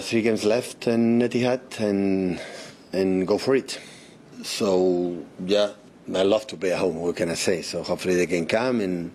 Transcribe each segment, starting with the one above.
3 games left in Etihad and go for it. So, yeah, I love to play at home, what can I say? So hopefully they can come and,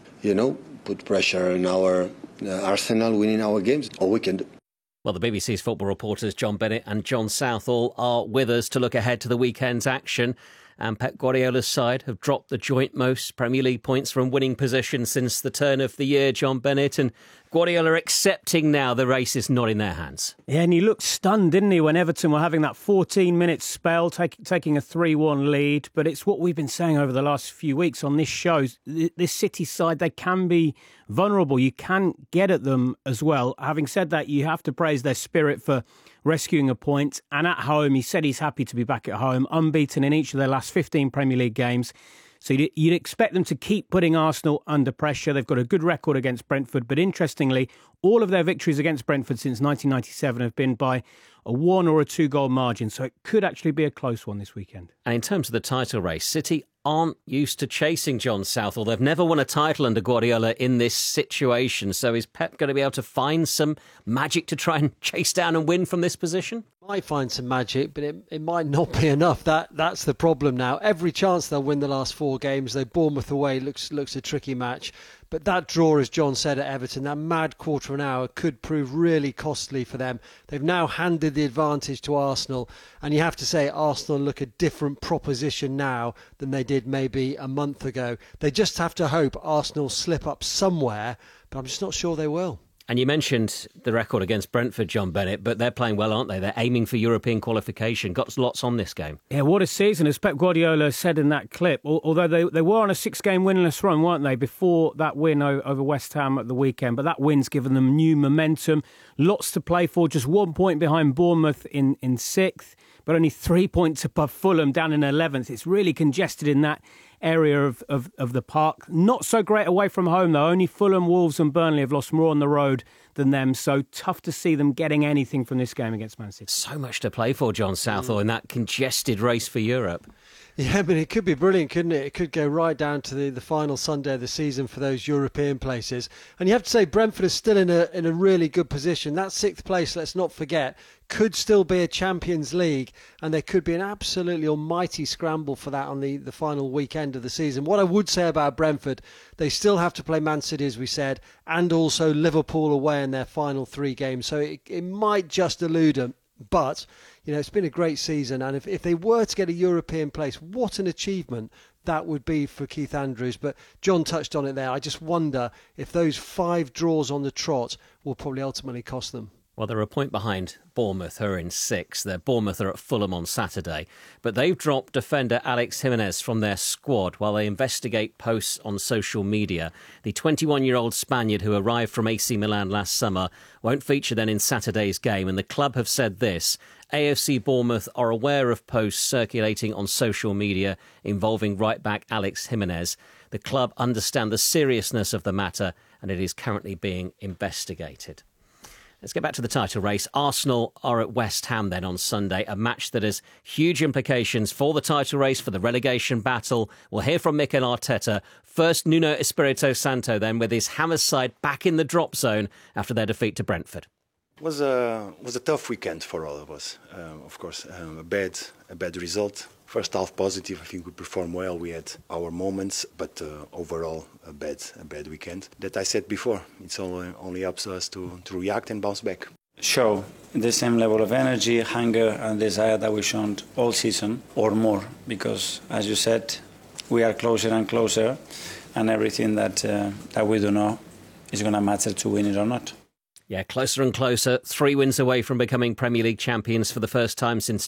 put pressure on our Arsenal winning our games all weekend. Well, the BBC's football reporters John Bennett and John Southall are with us to look ahead to the weekend's action. And Pep Guardiola's side have dropped the joint most Premier League points from winning position since the turn of the year, John Bennett. And Guardiola accepting now the race is not in their hands. Yeah, and he looked stunned, didn't he, when Everton were having that 14-minute spell, taking a 3-1 lead. But it's what we've been saying over the last few weeks on this show. This City side, they can be vulnerable. You can get at them as well. Having said that, you have to praise their spirit for rescuing a point. And at home, he said he's happy to be back at home, unbeaten in each of their last 15 Premier League games. So you'd expect them to keep putting Arsenal under pressure. They've got a good record against Brentford. But interestingly, all of their victories against Brentford since 1997 have been by a 1 or a 2 goal margin. So it could actually be a close one this weekend. And in terms of the title race, City aren't used to chasing John Southall. They've never won a title under Guardiola in this situation. So is Pep going to be able to find some magic to try and chase down and win from this position? Might find some magic, but it might not be enough. That's the problem now. Every chance they'll win the last 4 games. Though Bournemouth away looks a tricky match. But that draw, as John said, at Everton, that mad quarter of an hour could prove really costly for them. They've now handed the advantage to Arsenal. And you have to say Arsenal look a different proposition now than they did maybe a month ago. They just have to hope Arsenal slip up somewhere, but I'm just not sure they will. And you mentioned the record against Brentford, John Bennett, but they're playing well, aren't they? They're aiming for European qualification. Got lots on this game. Yeah, what a season, as Pep Guardiola said in that clip. Although they were on a 6-game winless run, weren't they, before that win over West Ham at the weekend. But that win's given them new momentum. Lots to play for. Just 1 point behind Bournemouth in 6th, but only 3 points above Fulham down in 11th. It's really congested in that area of the park. Not so great away from home, though. Only Fulham, Wolves and Burnley have lost more on the road than them, so tough to see them getting anything from this game against Man City. So much to play for, John Southall, in that congested race for Europe. Yeah, but it could be brilliant, couldn't it? It could go right down to the final Sunday of the season for those European places. And you have to say Brentford is still in a really good position. That 6th place, let's not forget, could still be a Champions League, and there could be an absolutely almighty scramble for that on the final weekend of the season. What I would say about Brentford, they still have to play Man City, as we said, and also Liverpool away in their final 3 games. So it might just elude them. But, it's been a great season, and if they were to get a European place, what an achievement that would be for Keith Andrews. But John touched on it there. I just wonder if those 5 draws on the trot will probably ultimately cost them. Well, they're a point behind Bournemouth, who are in 6th. Bournemouth are at Fulham on Saturday. But they've dropped defender Alex Jimenez from their squad while they investigate posts on social media. The 21-year-old Spaniard who arrived from AC Milan last summer won't feature then in Saturday's game. And the club have said this: AFC Bournemouth are aware of posts circulating on social media involving right-back Alex Jimenez. The club understand the seriousness of the matter and it is currently being investigated. Let's get back to the title race. Arsenal are at West Ham then on Sunday, a match that has huge implications for the title race, for the relegation battle. We'll hear from Mikel Arteta. First, Nuno Espirito Santo then, with his Hammers side back in the drop zone after their defeat to Brentford. It was a tough weekend for all of us. Of course, a bad result. First half positive, I think we performed well. We had our moments, but overall a bad weekend. That I said before, it's only up to us to react and bounce back. Show the same level of energy, hunger and desire that we've shown all season or more, because as you said, we are closer and closer, and everything that we do know is going to matter to win it or not. Yeah, closer and closer. 3 wins away from becoming Premier League champions for the first time since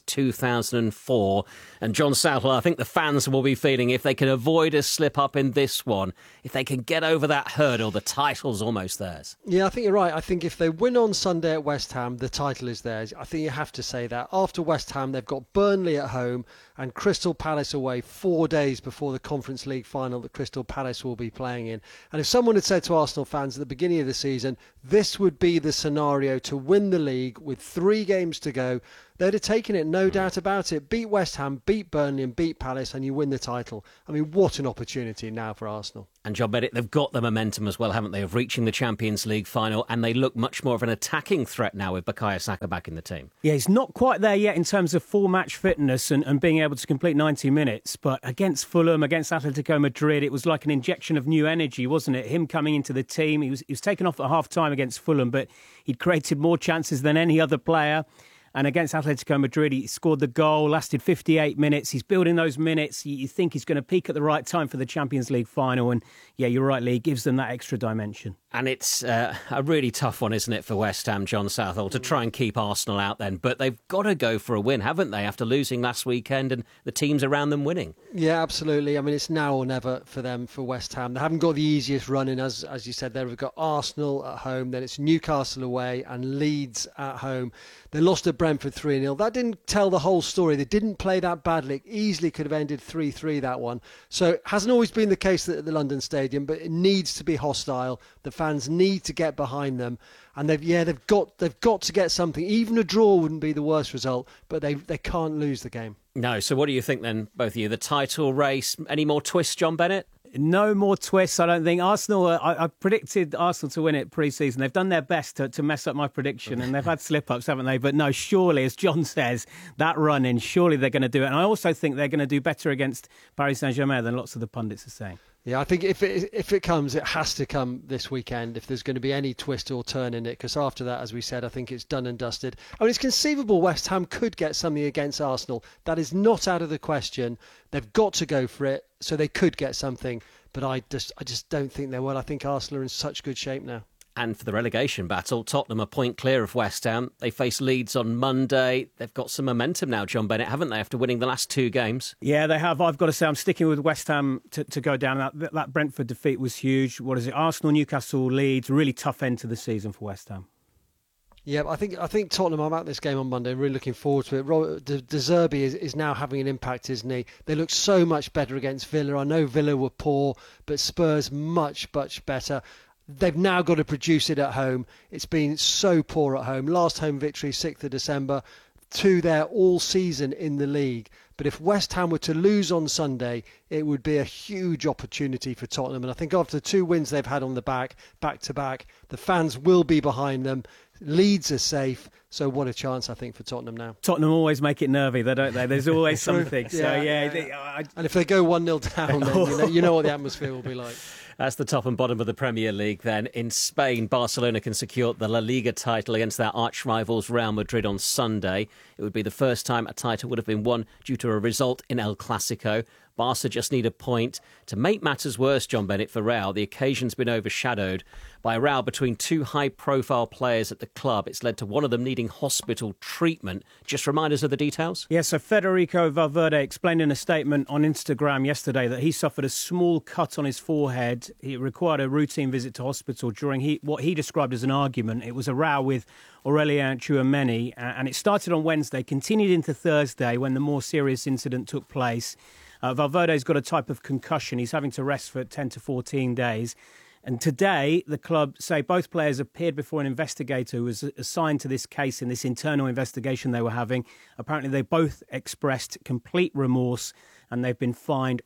2004. And John Southall, I think the fans will be feeling if they can avoid a slip-up in this one, if they can get over that hurdle, the title's almost theirs. Yeah, I think you're right. I think if they win on Sunday at West Ham, the title is theirs. I think you have to say that. After West Ham, they've got Burnley at home and Crystal Palace away 4 days before the Conference League final that Crystal Palace will be playing in. And if someone had said to Arsenal fans at the beginning of the season, this would be the scenario to win the league with 3 games to go, they'd have taken it, no doubt about it. Beat West Ham, beat Burnley and beat Palace, and you win the title. I mean, what an opportunity now for Arsenal. And John Bennett, they've got the momentum as well, haven't they, of reaching the Champions League final, and they look much more of an attacking threat now with Bukayo Saka back in the team. Yeah, he's not quite there yet in terms of full match fitness and being able to complete 90 minutes, but against Fulham, against Atletico Madrid, it was like an injection of new energy, wasn't it? Him coming into the team, he was taken off at half-time against Fulham, but he'd created more chances than any other player. And against Atletico Madrid, he scored the goal, lasted 58 minutes. He's building those minutes. You think he's going to peak at the right time for the Champions League final. And yeah, you're right, Lee, it gives them that extra dimension. And it's a really tough one, isn't it, for West Ham, John Southall, to try and keep Arsenal out then. But they've got to go for a win, haven't they, after losing last weekend and the teams around them winning? Yeah, absolutely. I mean, it's now or never for them, for West Ham. They haven't got the easiest run in, as you said there. We've got Arsenal at home, then it's Newcastle away and Leeds at home. They lost at Brentford 3-0. That didn't tell the whole story. They didn't play that badly. It easily could have ended 3-3, that one. So it hasn't always been the case at the London Stadium, but it needs to be hostile. The fans need to get behind them. And they've got to get something. Even a draw wouldn't be the worst result, but they can't lose the game. No, so what do you think then, both of you? The title race, any more twists, John Bennett? No more twists, I don't think. Arsenal, I predicted Arsenal to win it pre-season. They've done their best to mess up my prediction, and they've had slip-ups, haven't they? But no, surely, as John says, that run-in, surely they're going to do it. And I also think they're going to do better against Paris Saint-Germain than lots of the pundits are saying. Yeah, I think if it comes, it has to come this weekend if there's going to be any twist or turn in it, because after that, as we said, I think it's done and dusted. I mean, it's conceivable West Ham could get something against Arsenal. That is not out of the question. They've got to go for it, so they could get something. But I just don't think they will. I think Arsenal are in such good shape now. And for the relegation battle, Tottenham a point clear of West Ham. They face Leeds on Monday. They've got some momentum now, John Bennett, haven't they, after winning the last two games? Yeah, they have. I've got to say, I'm sticking with West Ham to go down. That Brentford defeat was huge. What is it? Arsenal, Newcastle, Leeds. Really tough end to the season for West Ham. Yeah, I think Tottenham, I'm at this game on Monday, really looking forward to it. De Zerbi is now having an impact, isn't he? They look so much better against Villa. I know Villa were poor, but Spurs much, much better. They've now got to produce it at home. It's been so poor at home. Last home victory, 6th of December. 2 there all season in the league. But if West Ham were to lose on Sunday, it would be a huge opportunity for Tottenham. And I think after the 2 wins they've had on the back to back, the fans will be behind them. Leeds are safe. So what a chance, I think, for Tottenham now. Tottenham always make it nervy, don't they? There's always something. So, and if they go 1-0 down, then you know what the atmosphere will be like. That's the top and bottom of the Premier League then. In Spain, Barcelona can secure the La Liga title against their arch-rivals Real Madrid on Sunday. It would be the first time a title would have been won due to a result in El Clasico. Barca just need a point. To make matters worse, John Bennett, for Real, the occasion's been overshadowed by a row between 2 high-profile players at the club. It's led to one of them needing hospital treatment. Just remind us of the details. Yeah, so Federico Valverde explained in a statement on Instagram yesterday that he suffered a small cut on his forehead. He required a routine visit to hospital during what he described as an argument. It was a row with Aurelien Tchouameni, and it started on Wednesday, continued into Thursday when the more serious incident took place. Valverde's got a type of concussion. He's having to rest for 10 to 14 days. And today, the club say both players appeared before an investigator who was assigned to this case in this internal investigation they were having. Apparently, they both expressed complete remorse and they've been fined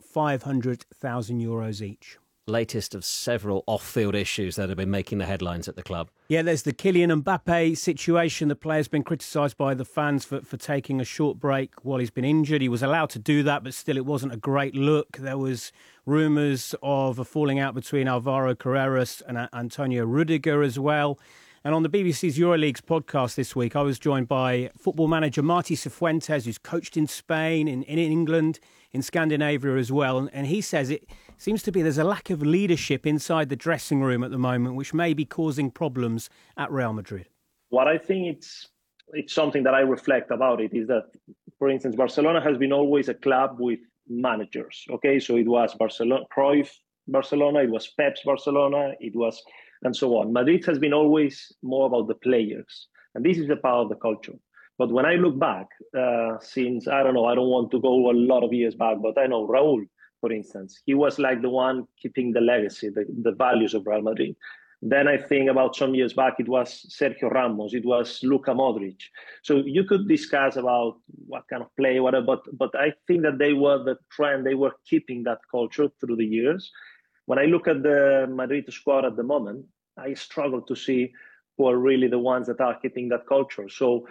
€500,000 each. Latest of several off-field issues that have been making the headlines at the club. Yeah, there's the Kylian Mbappe situation. The player's been criticised by the fans for taking a short break while he's been injured. He was allowed to do that, but still it wasn't a great look. There was rumours of a falling out between Alvaro Carreras and Antonio Rudiger as well. And on the BBC's EuroLeagues podcast this week, I was joined by football manager Martí Cifuentes, who's coached in Spain, in England, in Scandinavia as well. And he says it seems to be there's a lack of leadership inside the dressing room at the moment, which may be causing problems at Real Madrid. What I think it's something that I reflect about it is that, for instance, Barcelona has been always a club with managers. Okay, so it was Cruyff Barcelona, it was Pep's Barcelona, it was, and so on. Madrid has been always more about the players, and this is a part of the culture. But when I look back, since, I don't want to go a lot of years back, but I know Raúl, for instance, he was like the one keeping the legacy, the values of Real Madrid. Then I think about some years back, it was Sergio Ramos, it was Luka Modric. So you could discuss about what kind of play, whatever, but I think that they were the trend. They were keeping that culture through the years. When I look at the Madrid squad at the moment, I struggle to see who are really the ones that are keeping that culture. So